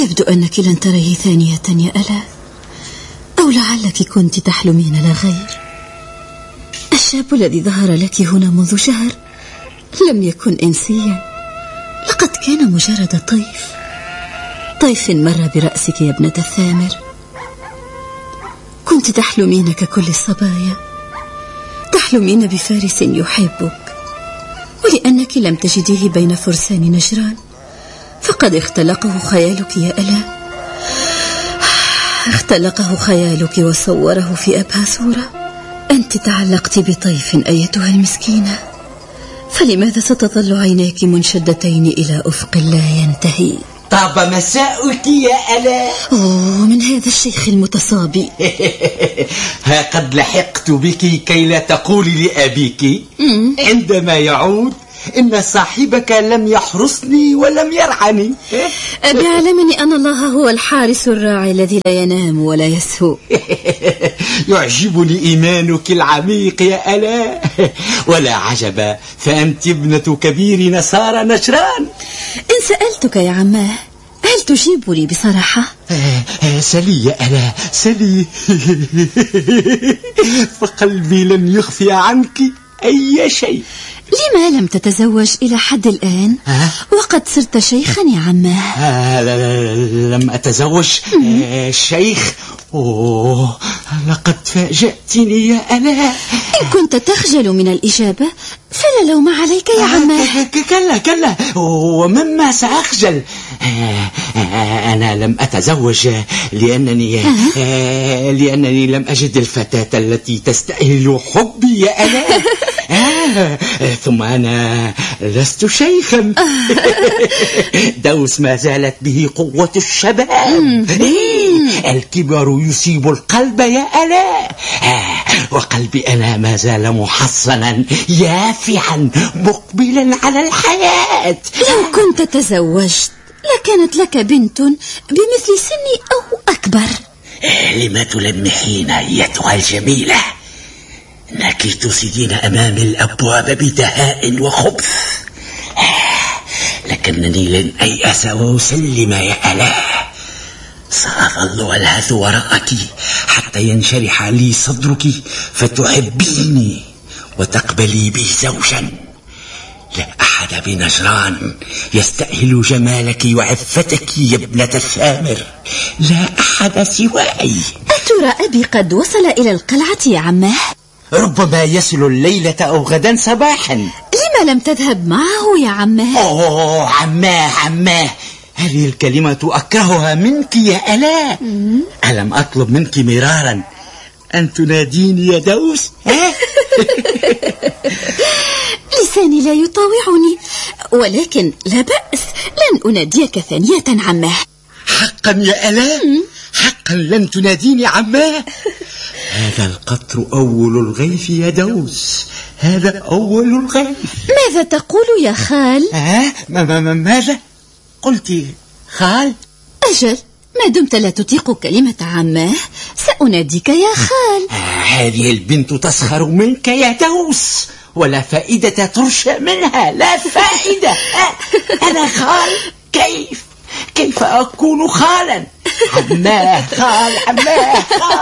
يبدو أنك لن تريه ثانية يا ألا، أو لعلك كنت تحلمين لا غير. الشاب الذي ظهر لك هنا منذ شهر لم يكن إنسيا، لقد كان مجرد طيف مر برأسك يا ابنة الثامر. كنت تحلمين ككل الصبايا، تحلمين بفارس يحبك، ولأنك لم تجديه بين فرسان نجران فقد اختلقه خيالك يا ألا، اختلقه خيالك وصوره في أبهى صورة. أنت تعلقت بطيف أيتها المسكينة، فلماذا ستظل عيناك منشدتين إلى أفق لا ينتهي؟ طاب مساؤك يا ألا. من هذا الشيخ المتصابي. ها قد لحقت بك كي لا تقولي لأبيك عندما يعود إن صاحبك لم يحرسني ولم يرعني. أبي علمني أن الله هو الحارس الراعي الذي لا ينام ولا يسهو. يعجبني إيمانك العميق يا ألا، ولا عجب فأنت ابنة كبير نصارى نجران. إن سألتك يا عماه هل تجيب لي بصراحة؟ سلي يا ألا سلي. فقلبي لن يخفي عنك أي شيء. لما لم تتزوج إلى حد الآن وقد صرت شيخا يا عماه؟ لم أتزوج شيخ. لقد فاجأتني يا ألا. إن كنت تخجل من الإجابة فلا لوم عليك يا عماه. كلا ومما سأخجل. أنا لم أتزوج لأنني لم أجد الفتاة التي تستأهل حبي يا ألا. ثم أنا لست شيخا. دوس ما زالت به قوة الشباب. الكبر يصيب القلب يا ألا، وقلبي أنا ما زال محصنا يافعا مقبلا على الحياة. لو كنت تزوجت لكانت لك بنت بمثل سني أو أكبر. لما تلمحين أيتها الجميلة؟ إنك تسدين أمام الأبواب بدهاء وخبث، لكنني لن أيأس وأسلم يا ألا. سأظل ألهث وراءك حتى ينشرح لي صدرك فتحبيني وتقبلي بي زوجا. لا أحد بنجران يستأهل جمالك وعفتك يا ابنة الثامر، لا أحد سواي. أترى أبي قد وصل إلى القلعة يا عماه؟ ربما يصل الليلة أو غدا صباحا. لما لم تذهب معه يا عماه؟ عماه هذه الكلمة أكرهها منك يا ألا. ألم أطلب منك مرارا أن تناديني يا دوس؟ لساني لا يطاوعني، ولكن لا بأس، لن أناديك ثانية عماه. حقا يا ألا؟ حقا لن تناديني عماه؟ هذا القطر أول الغيث يا دوس، هذا أول الغيث. ماذا تقول يا خال؟ ماذا قلت خال؟ أجل، ما دمت لا تطيق كلمة عماه سأناديك يا خال. هذه البنت تسخر منك يا دوس، ولا فائدة ترشى منها، لا فائدة. أنا خال؟ كيف أكون خالا؟ عماه خال.